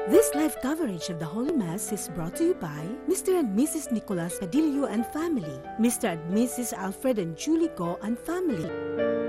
This live coverage of the Holy Mass is brought to you by Mr. and Mrs. Nicolas Padillo and family, Mr. and Mrs. Alfred and Julie Go and family.